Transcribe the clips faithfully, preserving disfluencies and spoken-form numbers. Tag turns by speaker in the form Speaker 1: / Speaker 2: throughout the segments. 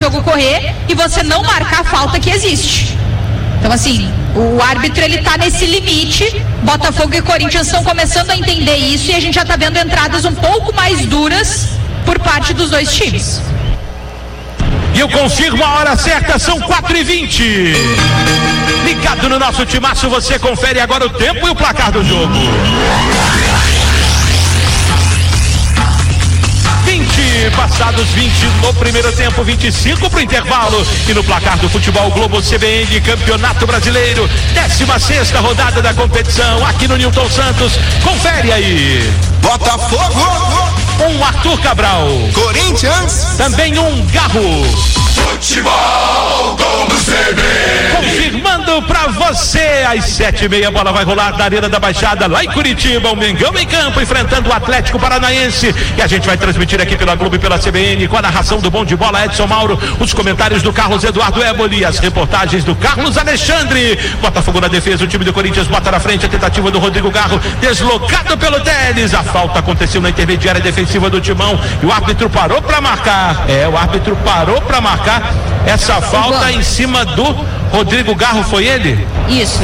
Speaker 1: jogo correr e você não marcar a falta que existe. Então, assim, o árbitro, ele tá nesse limite. Botafogo e Corinthians estão começando a entender isso e a gente já tá vendo entradas um pouco mais duras por parte dos dois times.
Speaker 2: E eu confirmo a hora certa, são quatro e vinte. Ligado no nosso timaço, você confere agora o tempo e o placar do jogo. vinte, passados vinte no primeiro tempo, vinte e cinco pro intervalo. E no placar do Futebol Globo C B N, Campeonato Brasileiro, décima sexta rodada da competição, aqui no Newton Santos. Confere aí.
Speaker 3: Botafogo,
Speaker 2: um Arthur Cabral.
Speaker 3: Corinthians,
Speaker 2: também um Garro.
Speaker 3: Futebol Globo C B N.
Speaker 2: Confirmando pra você, às sete e meia, a bola vai rolar na Arena da Baixada, lá em Curitiba, o Mengão em campo, enfrentando o Atlético Paranaense, e a gente vai transmitir aqui pela Globo e pela C B N, com a narração do Bom de Bola, Edson Mauro, os comentários do Carlos Eduardo Éboli, as reportagens do Carlos Alexandre. Botafogo na defesa, o time do Corinthians bota na frente a tentativa do Rodrigo Garro, deslocado pelo Teles, a falta aconteceu na intermediária defensiva do Timão, e o árbitro parou pra marcar, é, o árbitro parou pra marcar essa falta em cima do Rodrigo Garro, foi ele?
Speaker 1: Isso.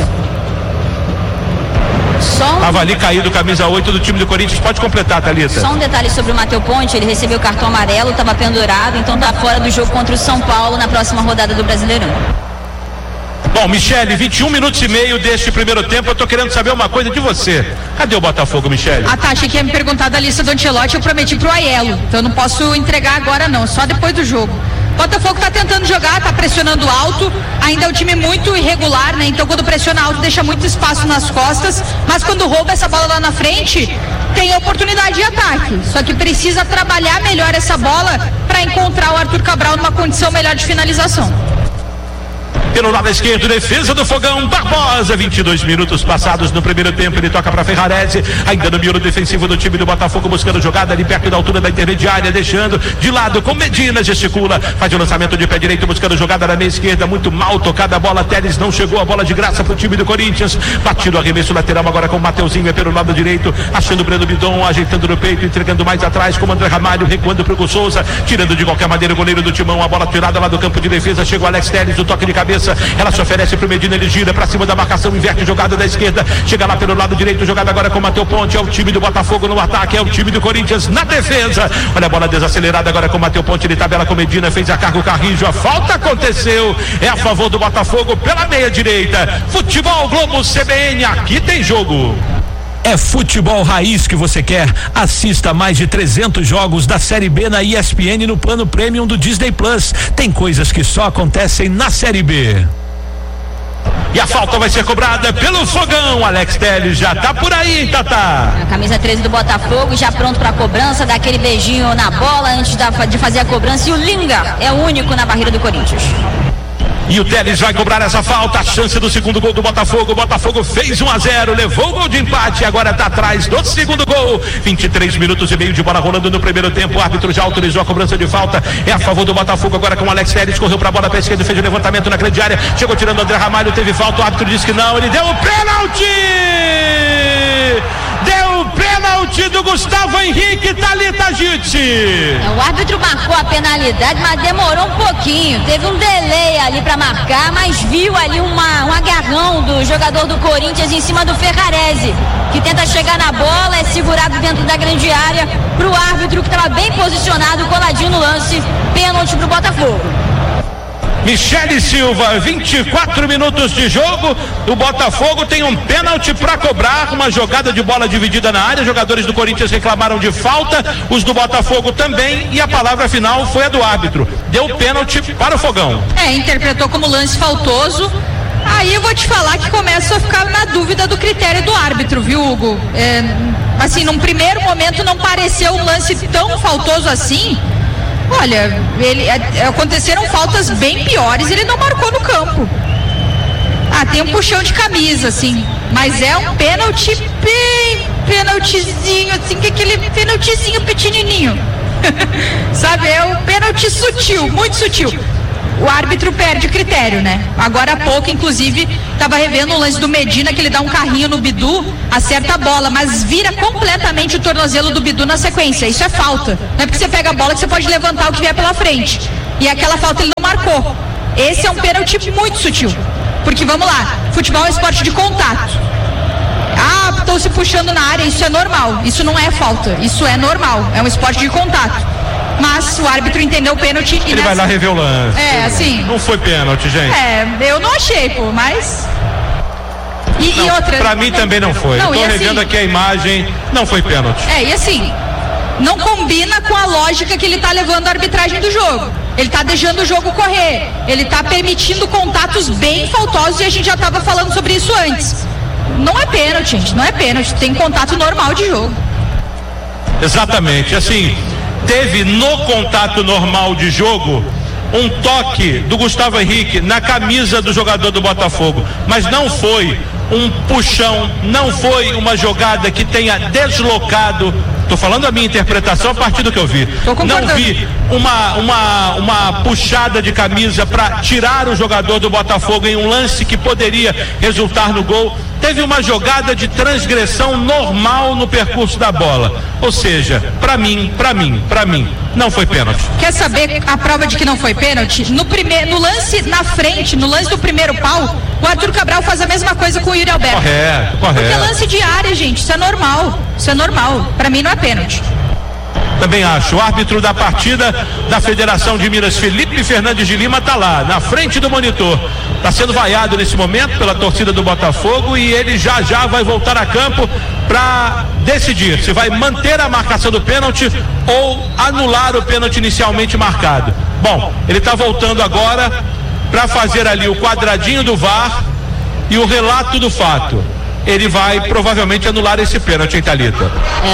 Speaker 4: Só um...
Speaker 2: Tava ali caído, camisa oito do time do Corinthians. Pode completar, Thalita.
Speaker 4: Só um detalhe sobre o Matheus Ponte, ele recebeu cartão amarelo, estava pendurado, então tá fora do jogo contra o São Paulo na próxima rodada do Brasileirão.
Speaker 2: Bom, Michele, vinte e um minutos e meio deste primeiro tempo, eu tô querendo saber uma coisa de você. Cadê o Botafogo, Michele?
Speaker 1: Ah, tá, achei que ia me perguntar da lista do Ancelotti, eu prometi pro Aiello, então eu não posso entregar agora não, só depois do jogo. Botafogo tá tentando jogar, tá pressionando alto, ainda é um time muito irregular, né? Então quando pressiona alto deixa muito espaço nas costas, mas quando rouba essa bola lá na frente, tem oportunidade de ataque. Só que precisa trabalhar melhor essa bola para encontrar o Arthur Cabral numa condição melhor de finalização.
Speaker 2: Pelo lado esquerdo, defesa do Fogão, Barbosa, vinte e dois minutos passados no primeiro tempo, ele toca para Ferrarese, ainda no miolo defensivo do time do Botafogo, buscando jogada ali perto da altura da intermediária, deixando de lado com Medina, gesticula, faz o lançamento de pé direito, buscando jogada na meia esquerda, muito mal tocada a bola, Teles não chegou, a bola de graça pro time do Corinthians, batido arremesso lateral agora com o Mateuzinho, é pelo lado direito, achando o Breno Bidon, ajeitando no peito, entregando mais atrás, com o André Ramalho, recuando pro Hugo Souza, tirando de qualquer maneira o goleiro do Timão, a bola tirada lá do campo de defesa, chegou Alex Teles, o toque de cabeça, ela se oferece pro Medina, ele gira pra cima da marcação, inverte jogada da esquerda, chega lá pelo lado direito, jogada agora com o Matheus Ponte, é o time do Botafogo no ataque, é o time do Corinthians na defesa, olha a bola desacelerada agora com o Matheus Ponte, ele tabela com Medina, fez a carga o Carrijo, a falta aconteceu, é a favor do Botafogo pela meia direita. Futebol Globo C B N, aqui tem jogo.
Speaker 5: É futebol raiz que você quer? Assista mais de trezentos jogos da Série B na E S P N no plano Premium do Disney Plus. Tem coisas que só acontecem na Série B.
Speaker 2: E a falta vai ser cobrada pelo Fogão. Alex Teles já tá por aí, Tatá.
Speaker 4: A camisa treze do Botafogo já pronto pra cobrança, dá aquele beijinho na bola antes da, de fazer a cobrança, e o Linga é o único na barreira do Corinthians.
Speaker 2: E o Teles vai cobrar essa falta, a chance do segundo gol do Botafogo. O Botafogo fez um a zero, levou o gol de empate, agora tá atrás do segundo gol. vinte e três minutos e meio de bola rolando no primeiro tempo. O árbitro já autorizou a cobrança de falta. É a favor do Botafogo agora com o Alex Teles, correu pra bola pra esquerda, fez o levantamento na grande área, chegou tirando o André Ramalho, teve falta, o árbitro disse que não, ele deu o pênalti! Deu o pênalti do Gustavo Henrique, Thalita Gitti.
Speaker 4: O árbitro marcou a penalidade, mas demorou um pouquinho. Teve um delay ali para marcar, mas viu ali uma, um agarrão do jogador do Corinthians em cima do Ferrarese, que tenta chegar na bola, é segurado dentro da grande área pro árbitro, que estava bem posicionado, coladinho no lance. Pênalti pro Botafogo.
Speaker 2: Michele Silva, vinte e quatro minutos de jogo, o Botafogo tem um pênalti para cobrar, uma jogada de bola dividida na área, jogadores do Corinthians reclamaram de falta, os do Botafogo também, e a palavra final foi a do árbitro, deu pênalti para o Fogão.
Speaker 1: É, interpretou como lance faltoso. Aí eu vou te falar que começo a ficar na dúvida do critério do árbitro, viu, Hugo? É, assim, num primeiro momento não pareceu um lance tão faltoso assim. Olha, ele, aconteceram faltas bem piores, ele não marcou no campo. Ah, tem um puxão de camisa, assim, mas é um pênalti bem pênaltizinho, assim, que aquele pênaltizinho pequenininho. Sabe, é um pênalti sutil, muito sutil. o árbitro perde critério, né? Agora há pouco, inclusive, estava revendo o lance do Medina, que ele dá um carrinho no Bidu, acerta a bola, mas vira completamente o tornozelo do Bidu na sequência. Isso é falta. Não é porque você pega a bola que você pode levantar o que vier pela frente. E aquela falta ele não marcou. Esse é um pênalti muito sutil. Porque, vamos lá, futebol é esporte de contato. Ah, estão se puxando na área, isso é normal. Isso não é falta, isso é normal. É um esporte de contato. Mas o árbitro entendeu o pênalti.
Speaker 2: Ele nessa... vai lá rever o lance.
Speaker 1: É, assim.
Speaker 2: Não foi pênalti, gente.
Speaker 1: É, eu não achei, pô, mas. E,
Speaker 2: não,
Speaker 1: e outra.
Speaker 2: Pra mim também não foi. Não, eu tô revendo assim, aqui a imagem, não foi pênalti.
Speaker 1: É, e assim, não combina com a lógica que ele tá levando a arbitragem do jogo. Ele tá deixando o jogo correr. Ele tá permitindo contatos bem faltosos e a gente já tava falando sobre isso antes. Não é pênalti, gente, não é pênalti. Tem contato normal de jogo.
Speaker 2: Exatamente, assim. Teve no contato normal de jogo um toque do Gustavo Henrique na camisa do jogador do Botafogo, mas não foi um puxão, não foi uma jogada que tenha deslocado. Tô falando a minha interpretação a partir do que eu vi. Não vi uma, uma, uma puxada de camisa para tirar o jogador do Botafogo em um lance que poderia resultar no gol. Teve uma jogada de transgressão normal no percurso da bola. Ou seja, para mim, para mim, para mim, não foi pênalti.
Speaker 1: Quer saber a prova de que não foi pênalti? No primeiro, no lance na frente, no lance do primeiro pau, o Arthur Cabral faz a mesma coisa com o Yuri Alberto.
Speaker 2: Correto, correto.
Speaker 1: Porque é lance de área, gente, isso é normal. Isso é normal. Para mim não é pênalti.
Speaker 2: Também acho. O árbitro da partida da Federação de Minas, Felipe Fernandes de Lima, tá lá, na frente do monitor. Tá sendo vaiado nesse momento pela torcida do Botafogo e ele já já vai voltar a campo para decidir se vai manter a marcação do pênalti ou anular o pênalti inicialmente marcado. Bom, ele tá voltando agora para fazer ali o quadradinho do V A R e o relato do fato. Ele vai provavelmente anular esse pênalti, hein, Thalita?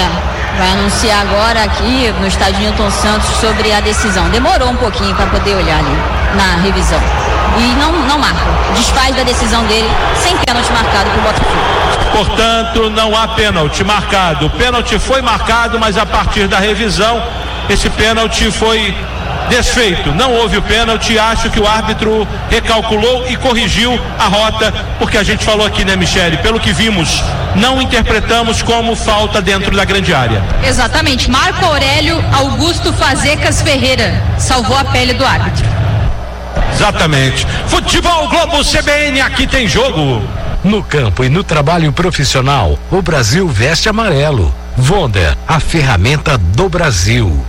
Speaker 4: É, vai anunciar agora aqui no estádio Newton Santos sobre a decisão. Demorou um pouquinho para poder olhar ali na revisão. E não, não marca. Desfaz da decisão dele sem pênalti marcado pro Botafogo.
Speaker 2: Portanto, não há pênalti marcado. O pênalti foi marcado, mas a partir da revisão, esse pênalti foi desfeito. Não houve o pênalti. Acho que o árbitro recalculou e corrigiu a rota, porque a gente falou aqui, né, Michele? Pelo que vimos, não interpretamos como falta dentro da grande área.
Speaker 1: Exatamente. Marco Aurélio Augusto Fazecas Ferreira salvou a pele do árbitro.
Speaker 2: Exatamente. Futebol Globo C B N, aqui tem jogo.
Speaker 6: No campo e no trabalho profissional, o Brasil veste amarelo. Wonder, a ferramenta do Brasil.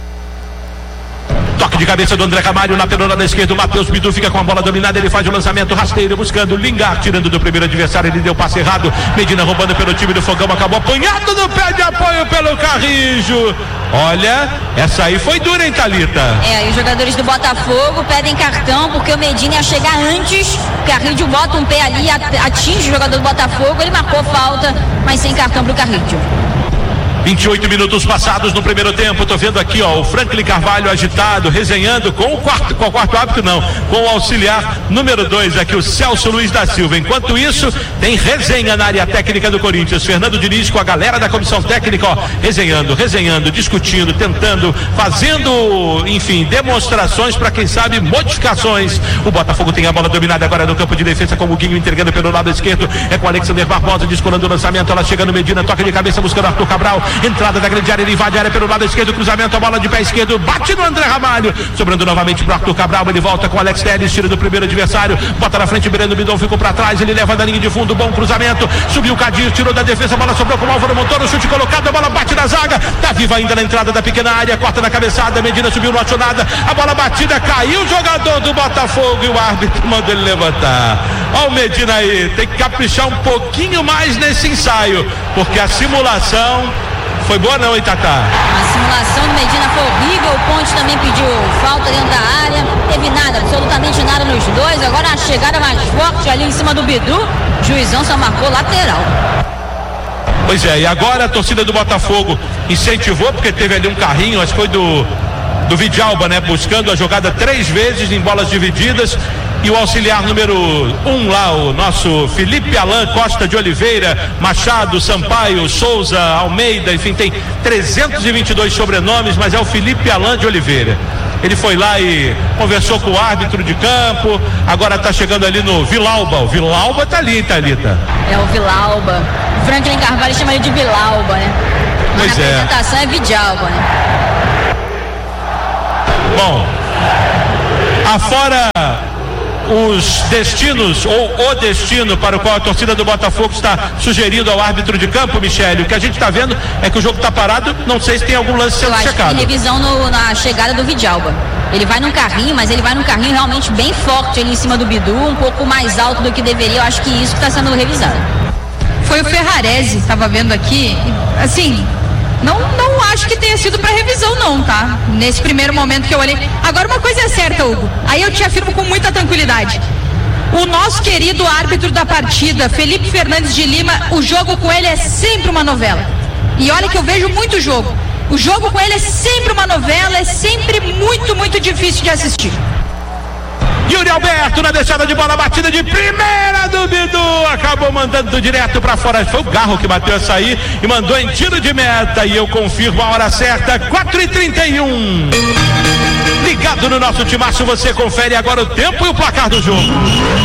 Speaker 2: Toque de cabeça do André Camargo na pelona da esquerda. O Matheus Bidu fica com a bola dominada. Ele faz o lançamento rasteiro buscando Lingard, tirando do primeiro adversário. Ele deu passe errado. Medina roubando pelo time do Fogão. Acabou apanhado no pé de apoio pelo Carrijo. Olha, essa aí foi dura, hein, Thalita?
Speaker 4: É, e os jogadores do Botafogo pedem cartão porque o Medina ia chegar antes. O Carrijo bota um pé ali, atinge o jogador do Botafogo. Ele marcou falta, mas sem cartão pro Carrijo.
Speaker 2: vinte e oito minutos passados no primeiro tempo. Tô vendo aqui, ó, o Franklin Carvalho agitado, resenhando com o quarto, com o quarto árbitro não, com o auxiliar número dois aqui, o Celso Luiz da Silva. Enquanto isso, tem resenha na área técnica do Corinthians. Fernando Diniz com a galera da comissão técnica, ó, resenhando, resenhando, discutindo, tentando, fazendo, enfim, demonstrações para quem sabe modificações. O Botafogo tem a bola dominada agora no campo de defesa com o Guinho entregando pelo lado esquerdo. É com o Alexander Barbosa descolando o lançamento. Ela chega no Medina, toca de cabeça buscando Arthur Cabral. Entrada da grande área, ele invade a área pelo lado esquerdo, cruzamento, a bola de pé esquerdo, bate no André Ramalho, sobrando novamente pro Arthur Cabral, ele volta com o Alex Telles, tira do primeiro adversário, bota na frente, Breno Bidon ficou pra trás, ele leva da linha de fundo, bom cruzamento, subiu o Cadir, tirou da defesa, a bola sobrou com o Álvaro Montoro, chute colocado, a bola bate na zaga, tá viva ainda na entrada da pequena área, corta na cabeçada, Medina subiu, não achou nada, a bola batida, caiu o jogador do Botafogo e o árbitro mandou ele levantar. Ó o Medina aí, tem que caprichar um pouquinho mais nesse ensaio, porque a simulação foi boa não, hein, Tatá?
Speaker 4: A simulação do Medina foi horrível, o Ponte também pediu falta dentro da área, teve nada, absolutamente nada nos dois, agora a chegada mais forte ali em cima do Bidu, o juizão só marcou lateral.
Speaker 2: Pois é, e agora a torcida do Botafogo incentivou, porque teve ali um carrinho, acho que foi do, do Vidalba, né, buscando a jogada três vezes em bolas divididas. E o auxiliar número um lá, o nosso Felipe Alain Costa de Oliveira, Machado, Sampaio, Souza, Almeida, enfim, tem trezentos e vinte e dois sobrenomes, mas é o Felipe Alain de Oliveira. Ele foi lá e conversou com o árbitro de campo. Agora tá chegando ali no Vilauba. O Vilauba tá ali, Thalita.
Speaker 4: É o Vilauba. O Franklin Carvalho chama ele de Vilauba, né? Mas
Speaker 2: pois
Speaker 4: na
Speaker 2: é.
Speaker 4: apresentação é Vidalba, né?
Speaker 2: Bom, afora os destinos ou o destino para o qual a torcida do Botafogo está sugerindo ao árbitro de campo, Michele, o que a gente está vendo é que o jogo está parado, não sei se tem algum lance sendo
Speaker 4: Eu acho
Speaker 2: checado.
Speaker 4: que tem revisão no, na chegada do Vidalba. Ele vai num carrinho, mas ele vai num carrinho realmente bem forte ali em cima do Bidu, um pouco mais alto do que deveria. Eu acho que isso que está sendo revisado.
Speaker 1: Foi o Ferrarese, estava vendo aqui, assim, não, não acho que tenha sido para revisão não, tá? Nesse primeiro momento que eu olhei. Agora uma coisa é certa, Hugo, aí eu te afirmo com muita tranquilidade. O nosso querido árbitro da partida, Felipe Fernandes de Lima, o jogo com ele é sempre uma novela. E olha que eu vejo muito jogo. O jogo com ele é sempre uma novela, é sempre muito, muito difícil de assistir.
Speaker 2: Yuri Alberto na deixada de bola, batida de primeira do Bidu, acabou mandando direto pra fora. Foi o Garro que bateu essa aí e mandou em tiro de meta. E eu confirmo a hora certa, quatro e trinta e um. Ligado no nosso timaço, você confere agora o tempo e o placar do jogo.